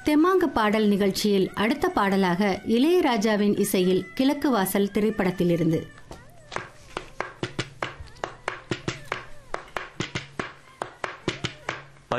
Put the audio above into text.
தெம்மாங்கு பாடல் நிகழ்ச்சியில் அடுத்த பாடலாக இளையராஜாவின் இசையில் கிழக்கு வாசல் திரைப்படத்திலிருந்து